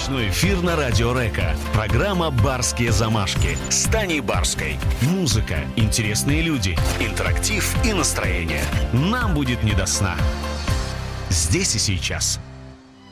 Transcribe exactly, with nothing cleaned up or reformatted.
Ночной эфир на Радио Река. Программа «Барские замашки» с Таней Барской. Музыка, интересные люди, интерактив и настроение. Нам будет не до сна. Здесь и сейчас.